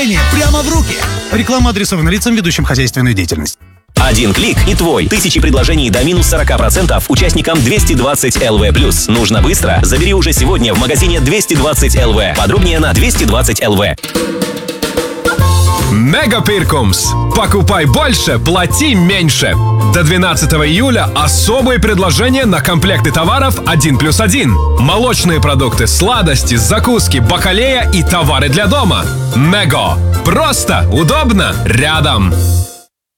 предложение прямо в руки. Реклама адресована лицам, ведущим хозяйственную деятельность. Один клик и твой. Тысячи предложений до минус 40% участникам 220 ЛВ+. Нужно быстро? Забери уже сегодня в магазине 220 ЛВ. Подробнее на 220 ЛВ. Мегапиркумс. Покупай больше, плати меньше. До 12 июля особые предложения на комплекты товаров 1+1. Молочные продукты, сладости, закуски, бакалея и товары для дома. Мего. Просто, удобно, рядом.